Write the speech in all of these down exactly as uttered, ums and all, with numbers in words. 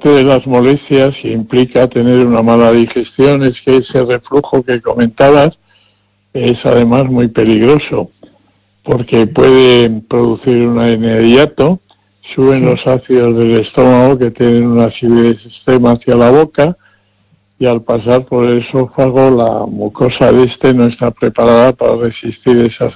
aparte de las molestias que implica tener una mala digestión, es que ese reflujo que comentabas es además muy peligroso, porque puede producir un inmediato, suben sí. los ácidos del estómago que tienen una acidez extrema hacia la boca, y al pasar por el esófago la mucosa de este no está preparada para resistir esa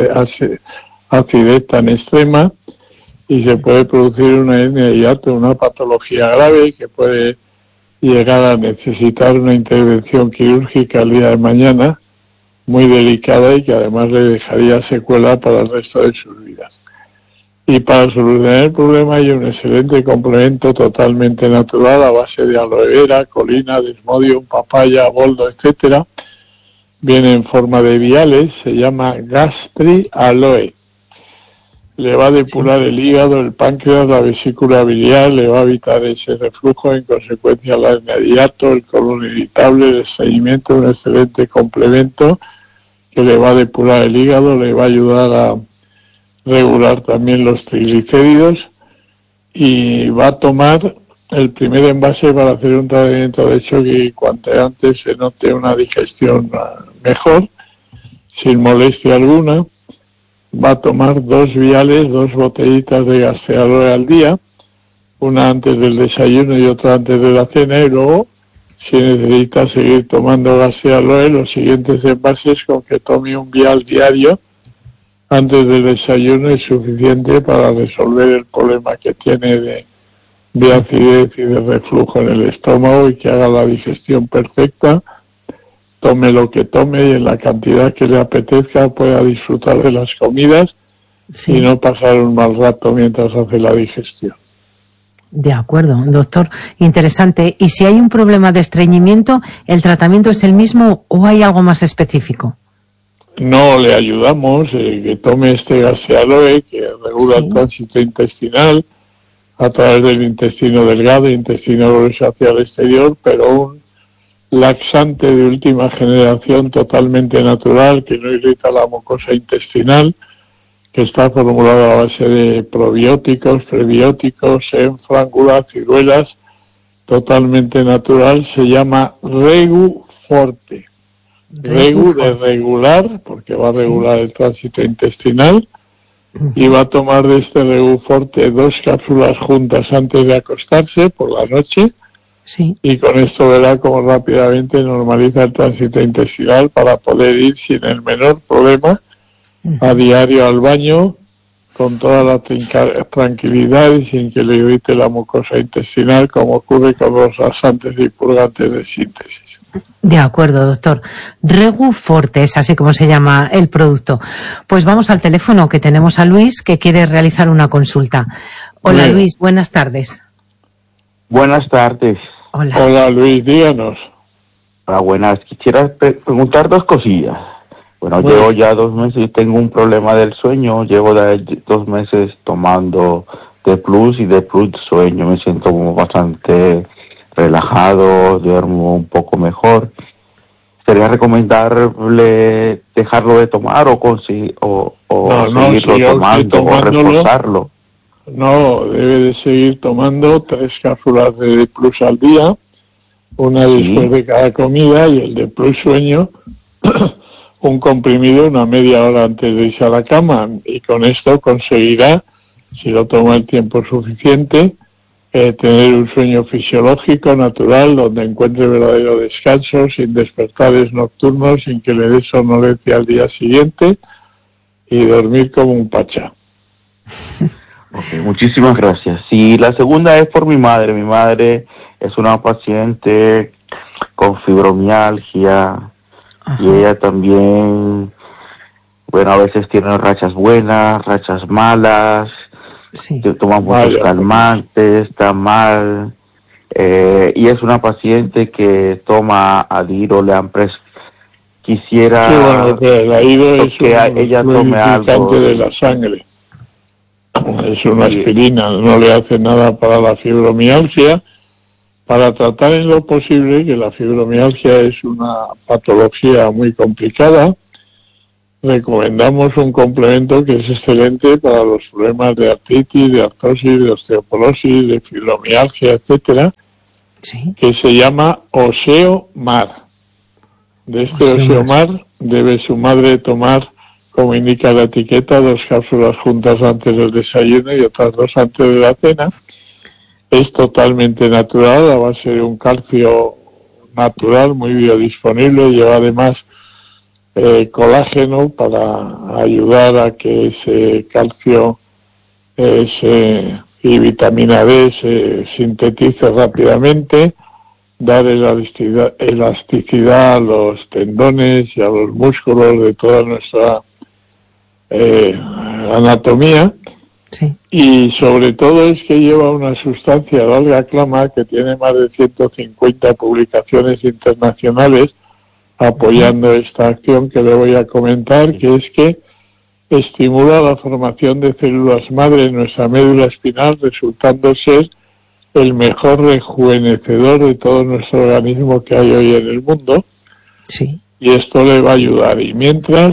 acidez tan extrema, y se puede producir una inmediato, una patología grave que puede llegar a necesitar una intervención quirúrgica el día de mañana, muy delicada, y que además le dejaría secuela para el resto de sus vidas. Y para solucionar el problema hay un excelente complemento totalmente natural a base de aloe vera, colina, desmodium, papaya, boldo, etcétera. Viene en forma de viales, se llama Gastri Aloe. Le va a depurar el hígado, el páncreas, la vesícula biliar, le va a evitar ese reflujo, en consecuencia la inmediato, el colon irritable, el estreñimiento, un excelente complemento que le va a depurar el hígado, le va a ayudar a regular también los triglicéridos, y va a tomar el primer envase para hacer un tratamiento de hecho que cuanto antes se note una digestión mejor, sin molestia alguna. Va a tomar dos viales, dos botellitas de Gastrialoe al día, una antes del desayuno y otra antes de la cena, y luego, si necesita seguir tomando Gastrialoe, los siguientes envases con que tome un vial diario antes del desayuno es suficiente para resolver el problema que tiene de, de acidez y de reflujo en el estómago, y que haga la digestión perfecta. Tome lo que tome y en la cantidad que le apetezca, pueda disfrutar de las comidas sí. y no pasar un mal rato mientras hace la digestión. De acuerdo, doctor. Interesante. ¿Y si hay un problema de estreñimiento, el tratamiento es el mismo o hay algo más específico? No, le ayudamos eh, que tome este Gastrialoe que regula sí. el tránsito intestinal a través del intestino delgado e intestino grueso hacia el exterior, pero un laxante de última generación totalmente natural que no irrita la mucosa intestinal, que está formulado a la base de probióticos, prebióticos, enfrángula, ciruelas, totalmente natural, se llama Regu Forte. Regu de regular, porque va a regular sí. el tránsito intestinal, uh-huh. y va a tomar de este Regu Forte dos cápsulas juntas antes de acostarse por la noche, sí. y con esto verá cómo rápidamente normaliza el tránsito intestinal para poder ir sin el menor problema uh-huh. a diario al baño, con toda la trinca- tranquilidad y sin que le irrite la mucosa intestinal, como ocurre con los laxantes y purgantes de síntesis. De acuerdo, doctor. Regu Forte es así como se llama el producto. Pues vamos al teléfono, que tenemos a Luis, que quiere realizar una consulta. Hola, Bien. Luis, buenas tardes. Buenas tardes. Hola. Hola, Luis, díganos. Hola, buenas. Quisiera pre- preguntar dos cosillas. Bueno, bueno, llevo ya dos meses y tengo un problema del sueño. Llevo de dos meses tomando D Plus y D Plus sueño. Me siento como bastante relajado, duermo un poco mejor. ¿Sería recomendable dejarlo de tomar o, consi- o, o no, no, seguirlo si tomando o reforzarlo? No, debe de seguir tomando tres cápsulas de D Plus al día, una después sí. de cada comida, y el D Plus sueño, un comprimido una media hora antes de irse a la cama, y con esto conseguirá, si lo toma el tiempo suficiente, Eh, tener un sueño fisiológico, natural, donde encuentre verdadero descanso, sin despertares nocturnos, sin que le dé somnolencia al día siguiente, y dormir como un pachá. Okay, muchísimas gracias. Sí, la segunda es por mi madre. Mi madre es una paciente con fibromialgia. Ajá. Y ella también, bueno, a veces tiene rachas buenas, rachas malas. Sí. Toma muchos calmantes, está mal, eh, y es una paciente que toma Adiro, le han pres... quisiera sí, bueno, que el Adiro es que un ella tome algo de la sangre, es una aspirina, no le hace nada para la fibromialgia, para tratar en lo posible, que la fibromialgia es una patología muy complicada, recomendamos un complemento que es excelente para los problemas de artritis, de artrosis, de osteoporosis, de fibromialgia, etcétera, sí, que se llama Oseomar. De este Oseomar debe su madre tomar, como indica la etiqueta, dos cápsulas juntas antes del desayuno y otras dos antes de la cena. Es totalmente natural, a base de un calcio natural, muy biodisponible, lleva además eh, colágeno para ayudar a que ese calcio eh, se, y vitamina D se sintetice rápidamente, dar elasticidad, elasticidad a los tendones y a los músculos de toda nuestra eh, anatomía. Sí. Y sobre todo es que lleva una sustancia de alga clama que tiene más de ciento cincuenta publicaciones internacionales apoyando esta acción que le voy a comentar, que es que estimula la formación de células madre en nuestra médula espinal, resultando ser el mejor rejuvenecedor de todo nuestro organismo que hay hoy en el mundo. Sí. Y esto le va a ayudar. Y mientras,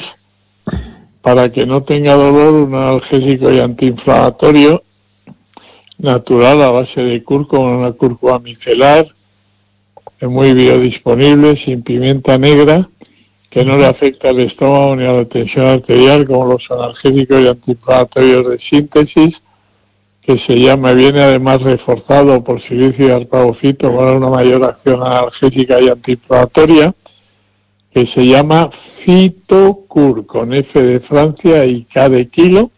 para que no tenga dolor, un analgésico y antiinflamatorio natural a base de cúrcuma, una cúrcuma micelar, muy biodisponible, sin pimienta negra, que no le afecta al estómago ni a la tensión arterial, como los analgésicos y antiinflamatorios de síntesis, que se llama, viene además reforzado por silicio y arpagofito para una mayor acción analgésica y antiinflamatoria, que se llama Fitocur, con F de Francia y K de kilo.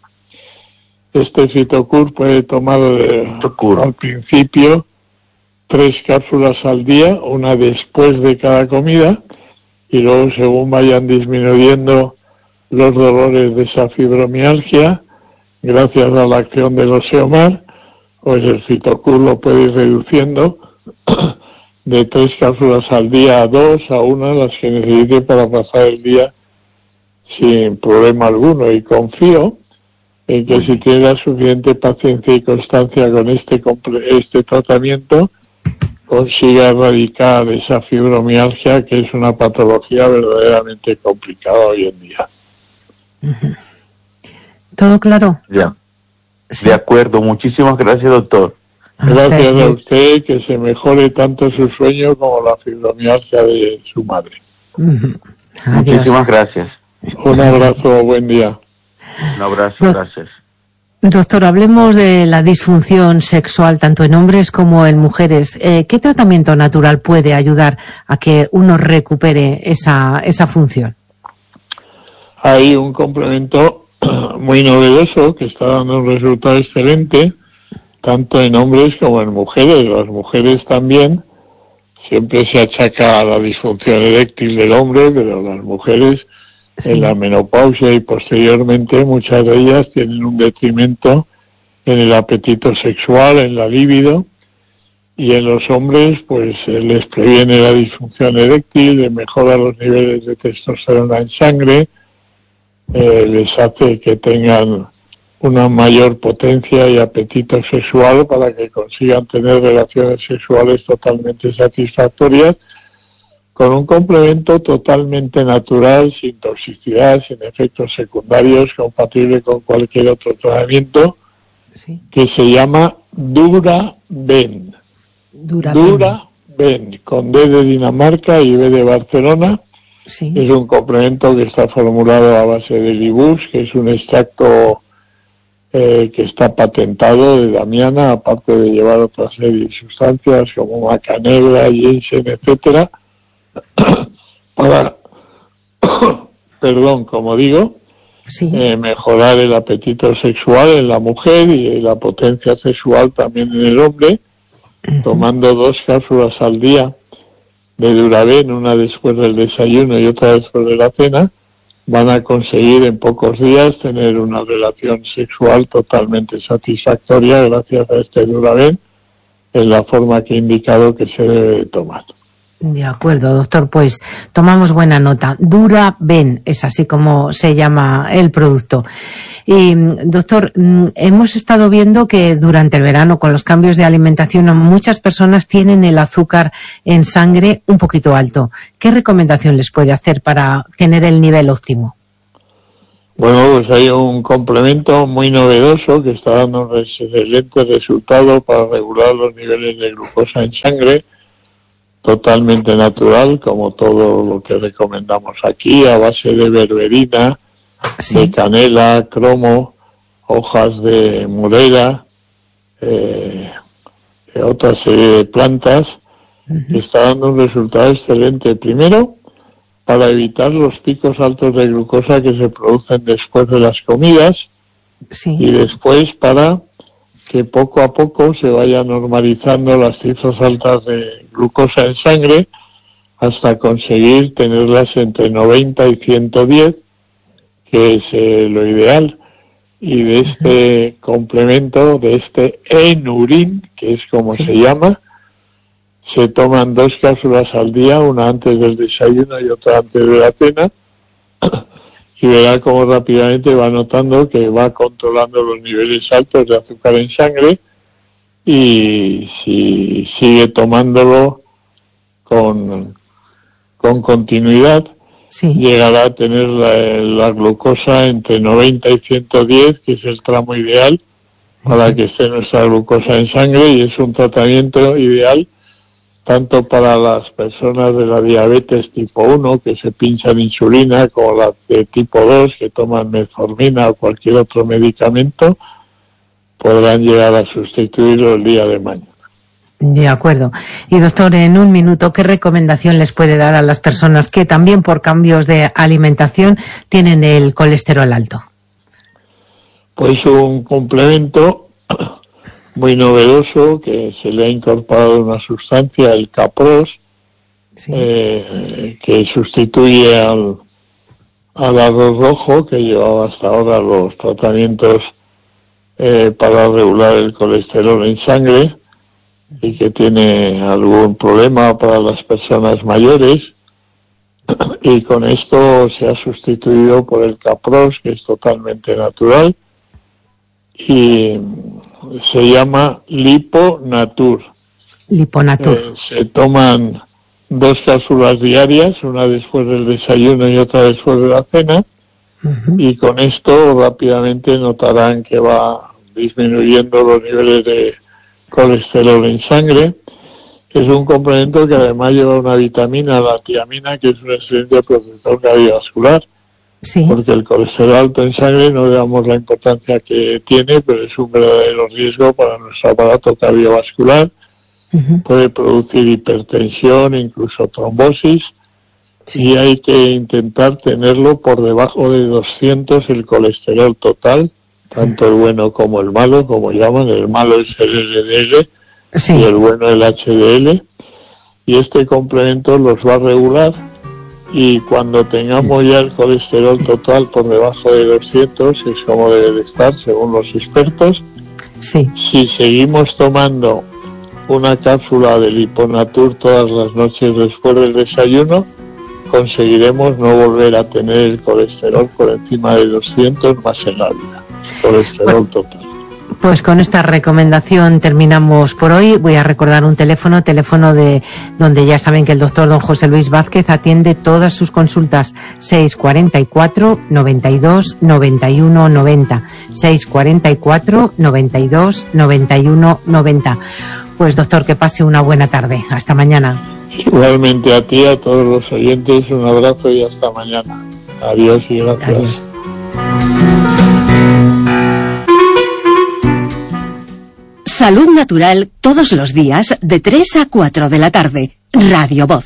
Este Fitocur puede tomar eh, al principio tres cápsulas al día, una después de cada comida, y luego según vayan disminuyendo los dolores de esa fibromialgia, gracias a la acción del Oseomar, pues el Fitocur lo puede ir reduciendo de tres cápsulas al día a dos, a una, las que necesite para pasar el día sin problema alguno. Y confío en que si tiene la suficiente paciencia y constancia con este, este tratamiento, consiga erradicar esa fibromialgia, que es una patología verdaderamente complicada hoy en día. Uh-huh. ¿Todo claro? Ya. Sí. De acuerdo. Muchísimas gracias, doctor. Gracias a usted, que se mejore tanto su sueño como la fibromialgia de su madre. Uh-huh. Muchísimas gracias. Un abrazo, buen día. Un abrazo, gracias. Doctor, hablemos de la disfunción sexual tanto en hombres como en mujeres. Eh, ¿Qué tratamiento natural puede ayudar a que uno recupere esa, esa función? Hay un complemento muy novedoso que está dando un resultado excelente, tanto en hombres como en mujeres. Las mujeres también, siempre se achaca a la disfunción eréctil del hombre, pero las mujeres, sí, en la menopausia y posteriormente, muchas de ellas tienen un detrimento en el apetito sexual, en la libido, y en los hombres pues les previene la disfunción eréctil, les mejora los niveles de testosterona en sangre, eh, les hace que tengan una mayor potencia y apetito sexual para que consigan tener relaciones sexuales totalmente satisfactorias, con un complemento totalmente natural, sin toxicidad, sin efectos secundarios, compatible con cualquier otro tratamiento, sí, que se llama Dura-Ben. Dura-Ben. Dura-Ben, con D de Dinamarca y B de Barcelona. Sí. Es un complemento que está formulado a base de Libus, que es un extracto eh, que está patentado de Damiana, aparte de llevar otra serie de sustancias como maca negra, ginseng, etcétera, para, perdón, como digo, sí, eh, mejorar el apetito sexual en la mujer y la potencia sexual también en el hombre, uh-huh, tomando dos cápsulas al día de Duraben, una después del desayuno y otra después de la cena, van a conseguir en pocos días tener una relación sexual totalmente satisfactoria gracias a este Duraben, en la forma que he indicado que se debe tomar. De acuerdo, doctor, pues tomamos buena nota. Dura-Ben, es así como se llama el producto. Y, doctor, hemos estado viendo que durante el verano, con los cambios de alimentación, muchas personas tienen el azúcar en sangre un poquito alto. ¿Qué recomendación les puede hacer para tener el nivel óptimo? Bueno, pues hay un complemento muy novedoso que está dando un excelente resultado para regular los niveles de glucosa en sangre, totalmente natural, como todo lo que recomendamos aquí, a base de berberina, sí. de canela, cromo, hojas de morera, eh, otra serie de plantas, uh-huh. que está dando un resultado excelente. Primero, para evitar los picos altos de glucosa que se producen después de las comidas, sí. y después para que poco a poco se vayan normalizando las cifras altas de glucosa en sangre hasta conseguir tenerlas entre noventa y ciento diez, que es eh, lo ideal. Y de este uh-huh. complemento, de este Enurin, que es como sí. se llama, se toman dos cápsulas al día, una antes del desayuno y otra antes de la cena, y verá cómo rápidamente va notando que va controlando los niveles altos de azúcar en sangre, y si sigue tomándolo con, con continuidad, sí. llegará a tener la, la glucosa entre noventa y ciento diez, que es el tramo ideal para que esté nuestra glucosa en sangre, y es un tratamiento ideal tanto para las personas de la diabetes tipo uno, que se pinchan insulina, como las de tipo dos, que toman metformina o cualquier otro medicamento, podrán llegar a sustituirlo el día de mañana. De acuerdo. Y doctor, en un minuto, ¿qué recomendación les puede dar a las personas que también por cambios de alimentación tienen el colesterol alto? Pues un complemento muy novedoso que se le ha incorporado una sustancia, el Capros, sí. eh, que sustituye al, al arroz rojo, que llevaba hasta ahora los tratamientos eh, para regular el colesterol en sangre, y que tiene algún problema para las personas mayores, y con esto se ha sustituido por el Capros, que es totalmente natural, y se llama Liponatur. Liponatur. Eh, se toman dos cápsulas diarias, una después del desayuno y otra después de la cena, uh-huh. y con esto rápidamente notarán que va disminuyendo los niveles de colesterol en sangre. Es un complemento que además lleva una vitamina, la tiamina, que es un excelente protector cardiovascular. Sí. Porque el colesterol alto en sangre no le damos la importancia que tiene, pero es un verdadero riesgo para nuestro aparato cardiovascular. Uh-huh. Puede producir hipertensión, incluso trombosis, sí. y hay que intentar tenerlo por debajo de doscientos el colesterol total, tanto el bueno como el malo, como llaman. El malo es el L D L, sí. y el bueno el H D L, y este complemento los va a regular. Y cuando tengamos ya el colesterol total por debajo de doscientos, es como debe de estar según los expertos, sí. si seguimos tomando una cápsula de Liponatur todas las noches después del desayuno, conseguiremos no volver a tener el colesterol por encima de doscientos más en la vida. Colesterol total. Pues con esta recomendación terminamos por hoy. Voy a recordar un teléfono, teléfono de donde ya saben que el doctor don José Luis Vázquez atiende todas sus consultas. seis cuarenta y cuatro, noventa y dos, noventa y uno, noventa. seis cuarenta y cuatro, noventa y dos, noventa y uno, noventa. Pues doctor, que pase una buena tarde. Hasta mañana. Igualmente a ti, a todos los oyentes, un abrazo y hasta mañana. Adiós y gracias. Adiós. Salud Natural todos los días de tres a cuatro de la tarde. Radio Voz.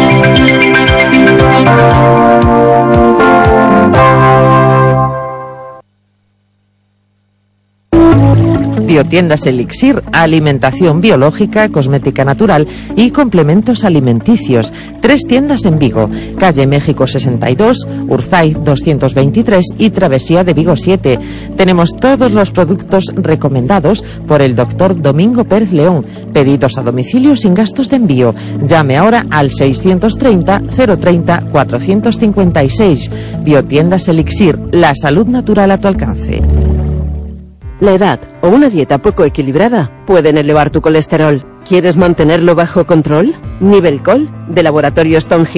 Biotiendas Elixir, alimentación biológica, cosmética natural y complementos alimenticios. Tres tiendas en Vigo, calle México sesenta y dos, Urzaiz doscientos veintitrés y Travesía de Vigo siete. Tenemos todos los productos recomendados por el doctor Domingo Pérez León. Pedidos a domicilio sin gastos de envío. Llame ahora al seiscientos treinta, cero treinta, cuatrocientos cincuenta y seis. Biotiendas Elixir, la salud natural a tu alcance. La edad o una dieta poco equilibrada pueden elevar tu colesterol. ¿Quieres mantenerlo bajo control? Nivelcol, de Laboratorio Stonehill,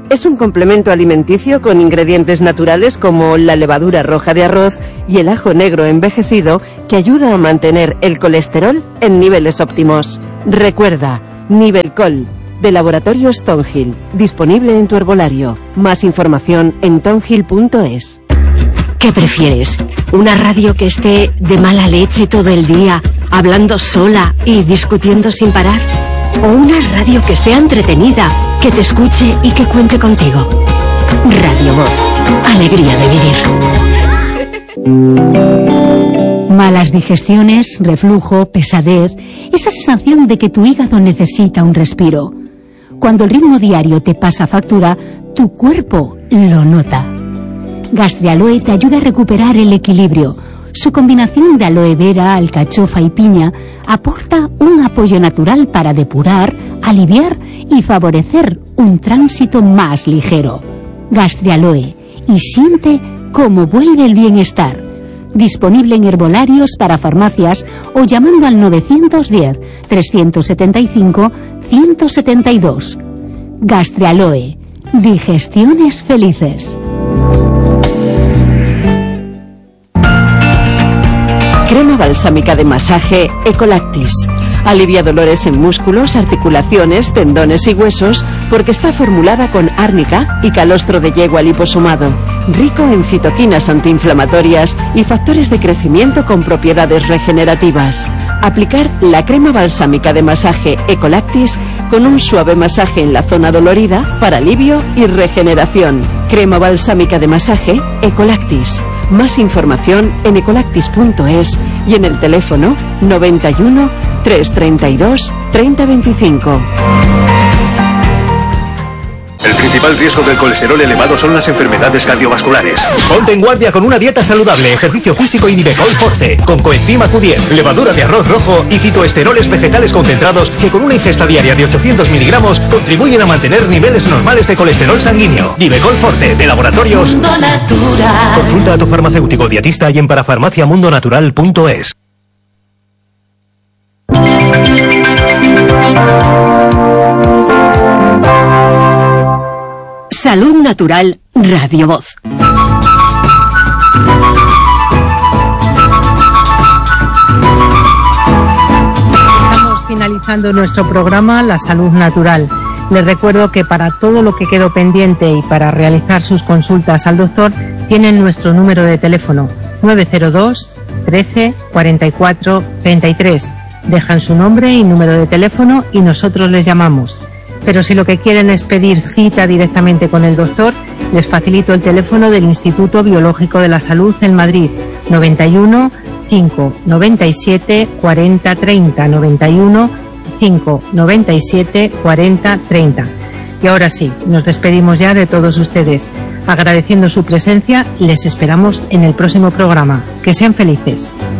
Es un complemento alimenticio con ingredientes naturales como la levadura roja de arroz y el ajo negro envejecido que ayuda a mantener el colesterol en niveles óptimos. Recuerda, Nivelcol, de Laboratorios Tonhill, disponible en tu herbolario. Más información en tonhill punto es. ¿Qué prefieres? ¿Una radio que esté de mala leche todo el día, hablando sola y discutiendo sin parar? ¿O una radio que sea entretenida, que te escuche y que cuente contigo? Radio Voz. Alegría de vivir. Malas digestiones, reflujo, pesadez, esa sensación de que tu hígado necesita un respiro. Cuando el ritmo diario te pasa factura, tu cuerpo lo nota. Gastrialoe te ayuda a recuperar el equilibrio. Su combinación de aloe vera, alcachofa y piña aporta un apoyo natural para depurar, aliviar y favorecer un tránsito más ligero. Gastrialoe, y siente cómo vuelve el bienestar. Disponible en herbolarios para farmacias o llamando al nueve uno cero, tres siete cinco, uno siete dos. Gastrialoe, digestiones felices. Crema balsámica de masaje Ecolactis. Alivia dolores en músculos, articulaciones, tendones y huesos porque está formulada con árnica y calostro de yegua liposomado, rico en citoquinas antiinflamatorias y factores de crecimiento con propiedades regenerativas. Aplicar la crema balsámica de masaje Ecolactis con un suave masaje en la zona dolorida para alivio y regeneración. Crema balsámica de masaje Ecolactis. Más información en ecolactis punto es y en el teléfono noventa y uno, trescientos treinta y dos, treinta veinticinco. El principal riesgo del colesterol elevado son las enfermedades cardiovasculares. Ponte en guardia con una dieta saludable, ejercicio físico y Nivecol Forte, con coenzima Q diez, levadura de arroz rojo y fitoesteroles vegetales concentrados que con una ingesta diaria de ochocientos miligramos contribuyen a mantener niveles normales de colesterol sanguíneo. Nivecol Forte, de Laboratorios Mundo Natural. Consulta a tu farmacéutico dietista y en parafarmacia mundo natural punto es. Salud Natural, Radio Voz. Estamos finalizando nuestro programa La Salud Natural. Les recuerdo que para todo lo que quedó pendiente y para realizar sus consultas al doctor, tienen nuestro número de teléfono nueve cero dos, trece, cuarenta y cuatro, treinta y tres. Dejan su nombre y número de teléfono y nosotros les llamamos. Pero si lo que quieren es pedir cita directamente con el doctor, les facilito el teléfono del Instituto Biológico de la Salud en Madrid, noventa y uno, cinco, noventa y siete, cuarenta, treinta, noventa y uno, cinco, noventa y siete, cuarenta, treinta. Y ahora sí, nos despedimos ya de todos ustedes. Agradeciendo su presencia, les esperamos en el próximo programa. Que sean felices.